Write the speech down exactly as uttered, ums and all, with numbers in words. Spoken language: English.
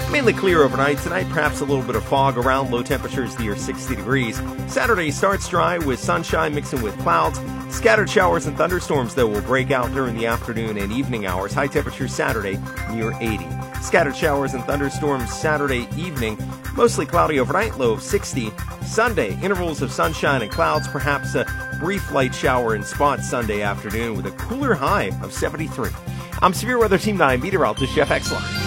Mainly clear overnight. Tonight, perhaps a little bit of fog around. Low temperatures near sixty degrees. Saturday starts dry with sunshine mixing with clouds. Scattered showers and thunderstorms, though, will break out during the afternoon and evening hours. High temperatures Saturday near eighty. Scattered showers and thunderstorms Saturday evening. Mostly cloudy overnight, low of sixty. Sunday, intervals of sunshine and clouds. Perhaps a brief light shower in spots Sunday afternoon with a cooler high of seventy-three. I'm Severe Weather Team nine meteorologist Jeff Exler.